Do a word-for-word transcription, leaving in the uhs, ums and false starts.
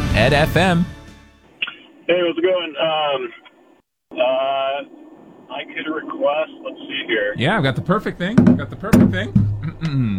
Ed F M. Hey, how's it going? Um, uh, I could request, let's see here. Yeah, I've got the perfect thing. I've got the perfect thing.